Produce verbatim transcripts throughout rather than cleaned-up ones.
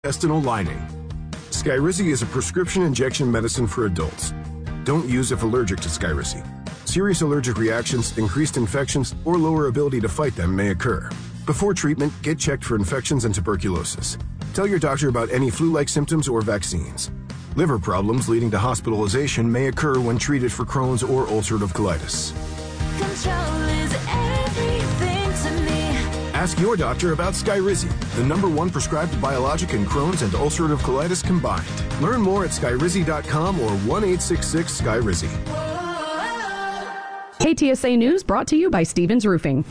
Intestinal lining. Skyrizi is a prescription injection medicine for adults. Don't use if allergic to Skyrizi. Serious allergic reactions, increased infections, or lower ability to fight them may occur. Before treatment, get checked for infections and tuberculosis. Tell your doctor about any flu-like symptoms or vaccines. Liver problems leading to hospitalization may occur when treated for Crohn's or ulcerative colitis. Control is everything to me. Ask your doctor about Skyrizi, the number one prescribed biologic in Crohn's and ulcerative colitis combined. Learn more at skyrizi dot com or one eight six six Skyrizi. K T S A News brought to you by Stevens Roofing.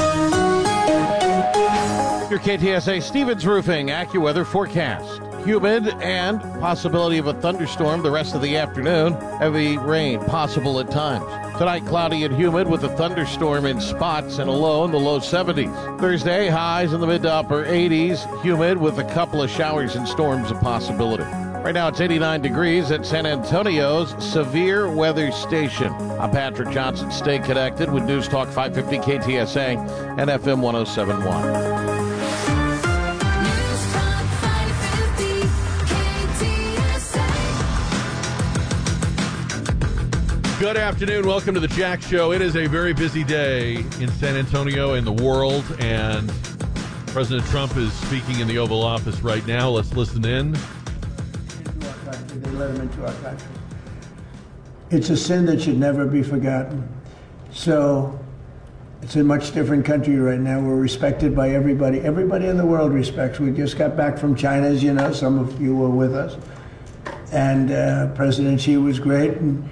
Your K T S A Stevens Roofing AccuWeather forecast. Humid and possibility of a thunderstorm the rest of the afternoon. Heavy rain possible at times. Tonight, cloudy and humid with a thunderstorm in spots and a low in the low seventies. Thursday, highs in the mid to upper eighties. Humid with a couple of showers and storms a possibility. Right now, it's eighty-nine degrees at San Antonio's Severe Weather Station. I'm Patrick Johnson. Stay connected with News Talk five fifty K T S A and F M one oh seven point one. Good afternoon. Welcome to the Jack Show. It is a very busy day in San Antonio and the world, and President Trump is speaking in the Oval Office right now. Let's listen in. They let him into our country. It's a sin that should never be forgotten. So it's a much different country right now. We're respected by everybody. Everybody in the world respects. We just got back from China, as you know. Some of you were with us. And uh, President Xi was great. And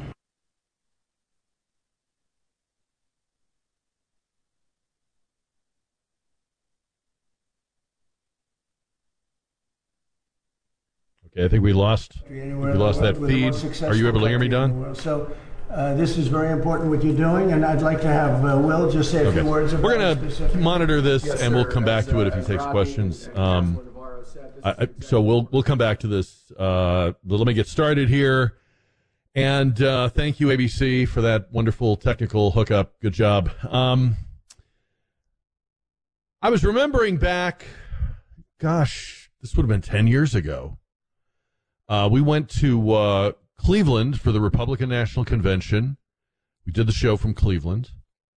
Okay, I think we lost, we lost that feed. Are you able to hear me, Don? So uh, this is very important what you're doing, and I'd like to have uh, Will just say a okay. few words about it. We're going to monitor this, yes, and we'll sir. come back As, to it if uh, he takes Robbie questions. Um, I, I, so we'll we'll come back to this. Uh, let me get started here. And uh, thank you, A B C, for that wonderful technical hookup. Good job. Um, I was remembering back, gosh, this would have been ten years ago. Uh, we went to uh, Cleveland for the Republican National Convention. We did the show from Cleveland.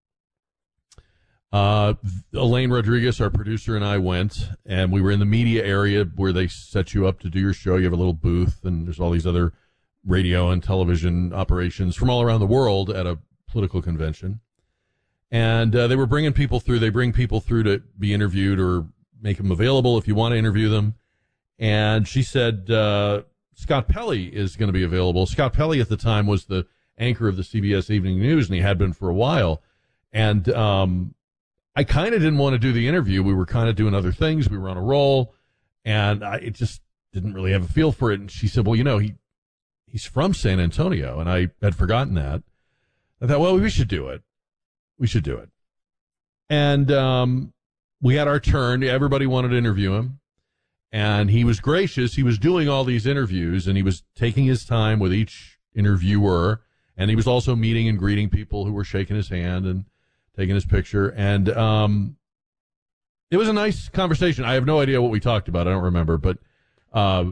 Uh, Elaine Rodriguez, our producer, and I went, and we were in the media area where they set you up to do your show. You have a little booth, and there's all these other radio and television operations from all around the world at a political convention. And uh, they were bringing people through. They bring people through to be interviewed or make them available if you want to interview them. And she said... Uh, Scott Pelley is going to be available. Scott Pelley at the time was the anchor of the C B S Evening News, and he had been for a while. And um, I kind of didn't want to do the interview. We were kind of doing other things. We were on a roll, and I it just didn't really have a feel for it. And she said, well, you know, he he's from San Antonio, and I had forgotten that. I thought, well, we should do it. We should do it. And um, we had our turn. Everybody wanted to interview him. And he was gracious. He was doing all these interviews, and he was taking his time with each interviewer. And he was also meeting and greeting people who were shaking his hand and taking his picture. And um, it was a nice conversation. I have no idea what we talked about. I don't remember. But uh,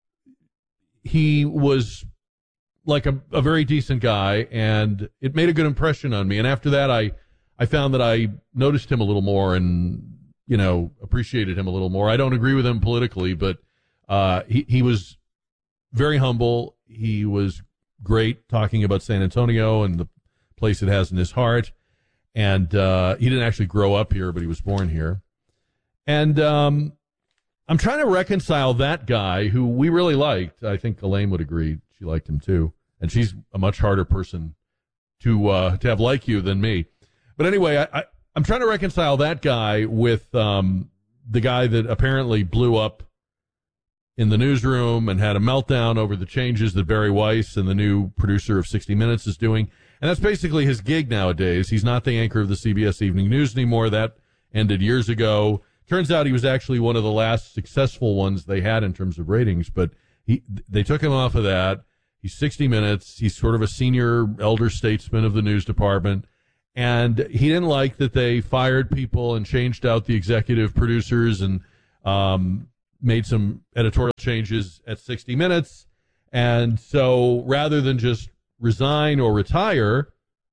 he was like a, a very decent guy, and it made a good impression on me. And after that, I, I found that I noticed him a little more and, you know, appreciated him a little more. I don't agree with him politically, but uh, he, he was very humble. He was great talking about San Antonio and the place it has in his heart. And uh, he didn't actually grow up here, but he was born here. And um, I'm trying to reconcile that guy who we really liked. I think Elaine would agree. She liked him too. And she's a much harder person to uh, to have like you than me. But anyway, I, I I'm trying to reconcile that guy with um, the guy that apparently blew up in the newsroom and had a meltdown over the changes that Barry Weiss and the new producer of sixty minutes is doing. And that's basically his gig nowadays. He's not the anchor of the C B S Evening News anymore. That ended years ago. Turns out he was actually one of the last successful ones they had in terms of ratings, but he they took him off of that. He's sixty minutes. He's sort of a senior elder statesman of the news department. And he didn't like that they fired people and changed out the executive producers and um, made some editorial changes at sixty minutes. And so rather than just resign or retire,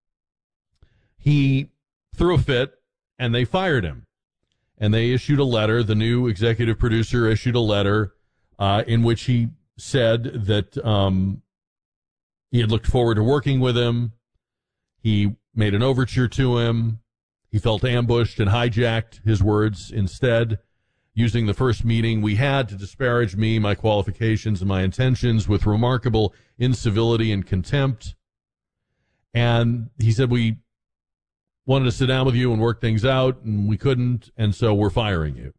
he threw a fit and they fired him. And they issued a letter. The new executive producer issued a letter uh, in which he said that um, he had looked forward to working with him. He made an overture to him. He felt ambushed and hijacked, his words, instead, using the first meeting we had to disparage me, my qualifications, and my intentions with remarkable incivility and contempt. And he said, we wanted to sit down with you and work things out, and we couldn't, and so we're firing you.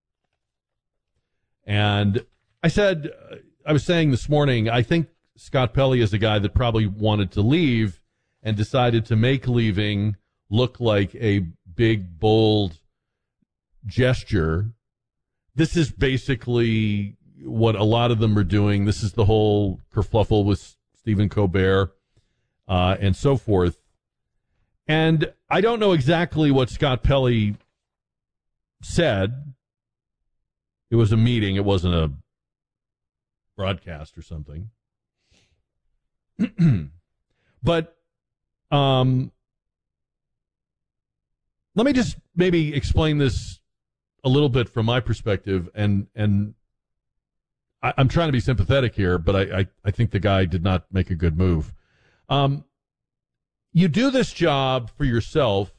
And I said, I was saying this morning, I think Scott Pelley is a guy that probably wanted to leave and decided to make leaving look like a big, bold gesture. This is basically what a lot of them are doing. This is the whole kerfluffle with Stephen Colbert uh, and so forth. And I don't know exactly what Scott Pelley said. It was a meeting. It wasn't a broadcast or something. But um, let me just maybe explain this a little bit from my perspective. And, and I, I'm trying to be sympathetic here, but I, I, I think the guy did not make a good move. Um, you do this job for yourself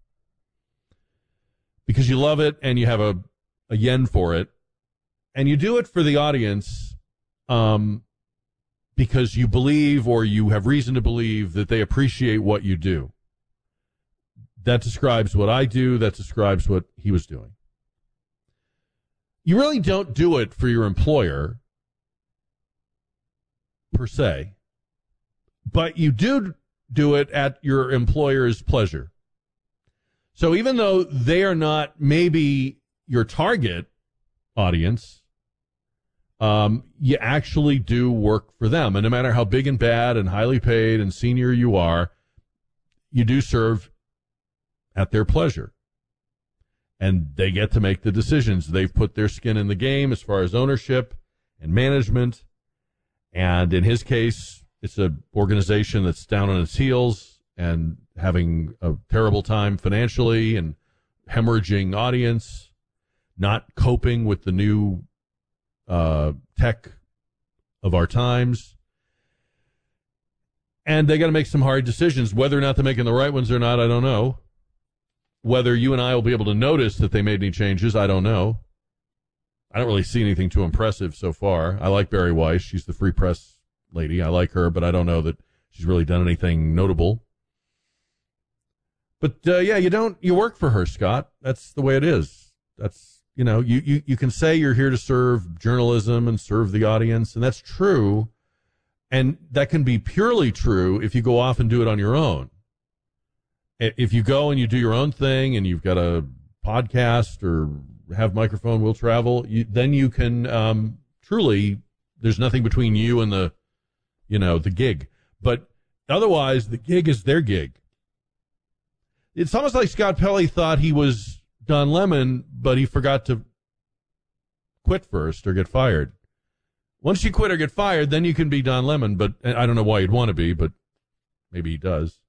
because you love it and you have a, a yen for it. And you do it for the audience um, because you believe, or you have reason to believe, that they appreciate what you do. That describes what I do. That describes what he was doing. You really don't do it for your employer, per se, but you do do it at your employer's pleasure. So even though they are not maybe your target audience, um, you actually do work for them. And no matter how big and bad and highly paid and senior you are, you do serve at their pleasure. And they get to make the decisions. They've put their skin in the game as far as ownership and management. And in his case, it's an organization that's down on its heels and having a terrible time financially and hemorrhaging audience, not coping with the new uh, tech of our times. And they got to make some hard decisions. Whether or not they're making the right ones or not, I don't know. Whether you and I will be able to notice that they made any changes, I don't know. I don't really see anything too impressive so far. I like Bari Weiss. She's the Free Press lady. I like her, but I don't know that she's really done anything notable. But, uh, yeah, you don't, you work for her, Scott. That's the way it is. That's, you know, you, you, you can say you're here to serve journalism and serve the audience, and that's true. And that can be purely true if you go off and do it on your own. If you go and you do your own thing and you've got a podcast or have microphone, will travel, you, then you can um, truly, there's nothing between you and the, you know, the gig. But otherwise, the gig is their gig. It's almost like Scott Pelley thought he was Don Lemon, but he forgot to quit first or get fired. Once you quit or get fired, then you can be Don Lemon, but I don't know why you'd want to be, but maybe he does.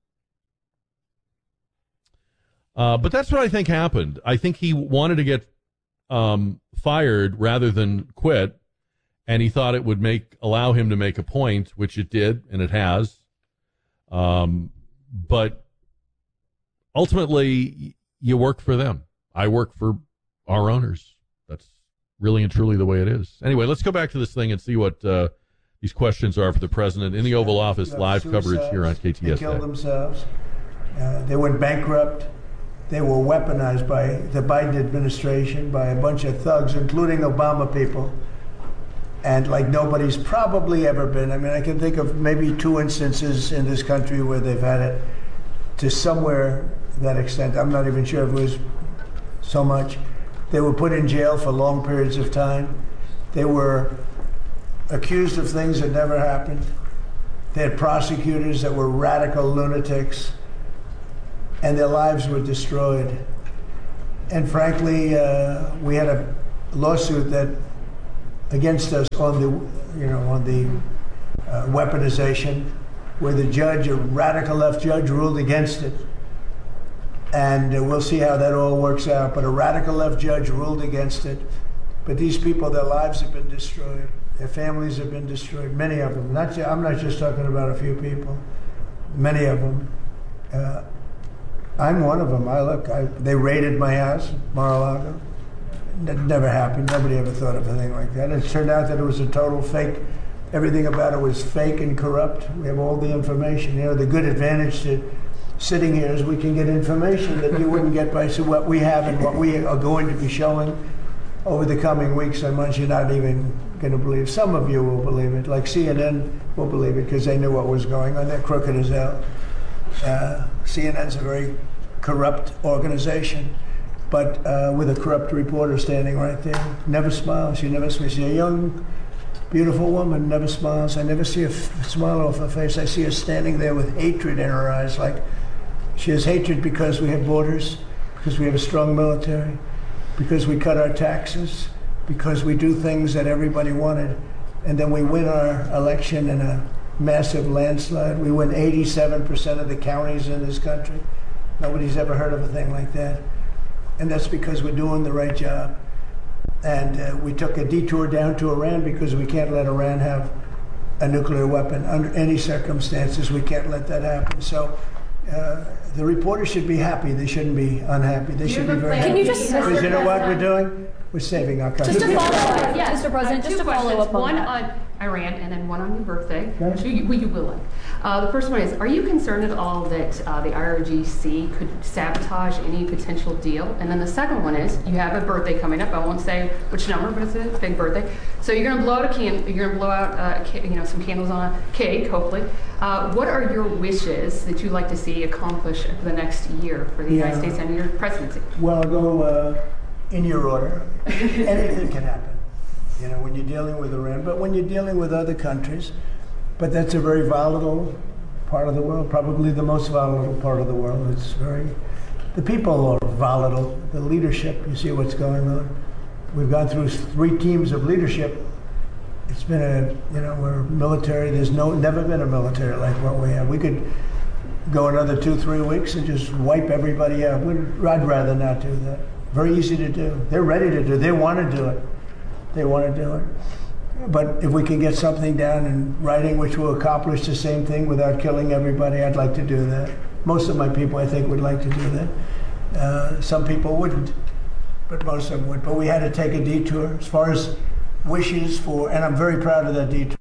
Uh, but that's what I think happened. I think he wanted to get um, fired rather than quit, and he thought it would make allow him to make a point, which it did, and it has. Um, but ultimately, you work for them. I work for our owners. That's really and truly the way it is. Anyway, let's go back to this thing and see what uh, these questions are for the president in the Oval Office. Live coverage here on K T S A. They killed themselves. Uh, they went bankrupt. They were weaponized by the Biden administration, by a bunch of thugs, including Obama people, and like nobody's probably ever been. I mean, I can think of maybe two instances in this country where they've had it to somewhere that extent. I'm not even sure if it was so much. They were put in jail for long periods of time. They were accused of things that never happened. They had prosecutors that were radical lunatics, and their lives were destroyed. And frankly, uh, we had a lawsuit that against us on the, you know, on the uh, weaponization, where the judge, a radical left judge, ruled against it. And uh, we'll see how that all works out. But a radical left judge ruled against it. But these people, their lives have been destroyed. Their families have been destroyed, many of them. Not, I'm not just talking about a few people. Many of them. Uh, I'm one of them. I look. I, they raided my house, Mar-a-Lago. That never happened. Nobody ever thought of a thing like that. It turned out that it was a total fake. Everything about it was fake and corrupt. We have all the information. You know, the good advantage to sitting here is we can get information that you wouldn't get by so what we have and what we are going to be showing over the coming weeks and months. You're not even going to believe. Some of you will believe it. Like C N N will believe it because they knew what was going on. They're crooked as hell. Uh, C N N's a very corrupt organization, but uh, with a corrupt reporter standing right there. Never smiles. She never smiles. She's a young, beautiful woman, never smiles. I never see a f- smile off her face. I see her standing there with hatred in her eyes. Like she has hatred because we have borders, because we have a strong military, because we cut our taxes, because we do things that everybody wanted, and then we win our election in a massive landslide. We win eighty-seven percent of the counties in this country. Nobody's ever heard of a thing like that. And that's because we're doing the right job. And uh, we took a detour down to Iran because we can't let Iran have a nuclear weapon under any circumstances. We can't let that happen. So uh, the reporters should be happy. They shouldn't be unhappy. They should be very happy. Can you just- Because you know what we're doing? We're saving our country. Just to follow up, yeah, Mister President, Uh, just two to follow questions. up on one that. on Iran and then one on your birthday, Okay. which you, you will like. Uh, the first one is, are you concerned at all that uh, the I R G C could sabotage any potential deal? And then the second one is, you have a birthday coming up. I won't say which number, but it's a big birthday. So you're going to blow out a can. You're going to blow out, uh, ca- you know, some candles on a cake, hopefully. Uh, what are your wishes that you'd like to see accomplished for the next year for the United Yeah. States and your presidency? Well, I'll go uh, in your order. Anything can happen, you know, when you're dealing with Iran, but when you're dealing with other countries. But that's a very volatile part of the world, probably the most volatile part of the world. It's very, the people are volatile. The leadership, you see what's going on. We've gone through three teams of leadership. It's been a, you know, we're military. There's no, never been a military like what we have. We could go another two, three weeks and just wipe everybody out. We'd, I'd rather not do that. Very easy to do. They're ready to do it. They want to do it. They want to do it. But if we can get something down in writing which will accomplish the same thing without killing everybody, I'd like to do that. Most of my people, I think, would like to do that. Uh, some people wouldn't, but most of them would. But we had to take a detour as far as wishes for, and I'm very proud of that detour.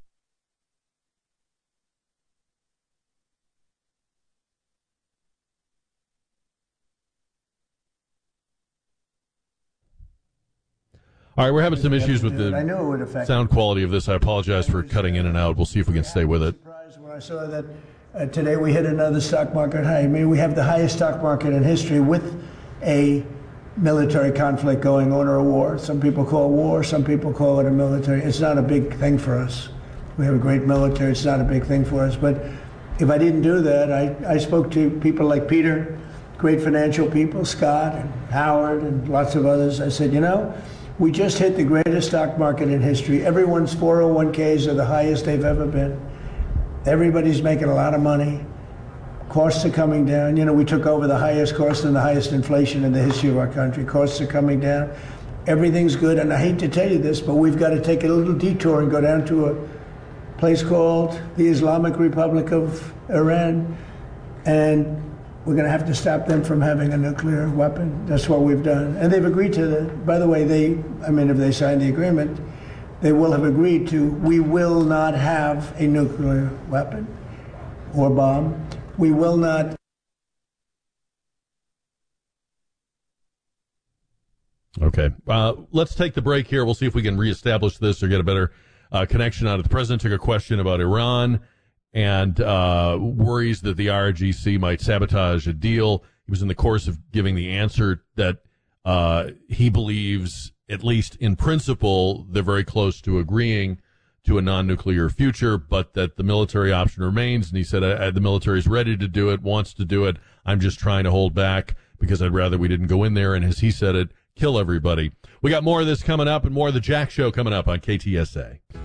All right, we're having some issues with I the knew it would affect sound quality of this. I apologize for cutting in and out. We'll see if we can stay with it. Surprised when I saw that uh, today we hit another stock market high. I mean, we have the highest stock market in history with a military conflict going on, or a war. Some people call it war, some people call it a military. It's not a big thing for us. We have a great military. It's not a big thing for us. But if I didn't do that, I, I spoke to people like Peter, great financial people, Scott and Howard and lots of others. I said, you know, we just hit the greatest stock market in history. Everyone's four oh one k's are the highest they've ever been. Everybody's making a lot of money. Costs are coming down. You know, we took over the highest cost and the highest inflation in the history of our country. Costs are coming down. Everything's good. And I hate to tell you this, but we've got to take a little detour and go down to a place called the Islamic Republic of Iran. And we're going to have to stop them from having a nuclear weapon. That's what we've done. And they've agreed to that. By the way, they, I mean, if they sign the agreement, they will have agreed to, we will not have a nuclear weapon or bomb. We will not. Okay. Uh, let's take the break here. We'll see if we can reestablish this or get a better uh, connection out of it. The president took a question about Iran and uh, worries that the I R G C might sabotage a deal. He was in the course of giving the answer that uh, he believes, at least in principle, they're very close to agreeing to a non-nuclear future, but that the military option remains. And he said uh, the military is ready to do it, wants to do it. I'm just trying to hold back because I'd rather we didn't go in there. And as he said it, kill everybody. We got more of this coming up and more of the Jack Show coming up on K T S A.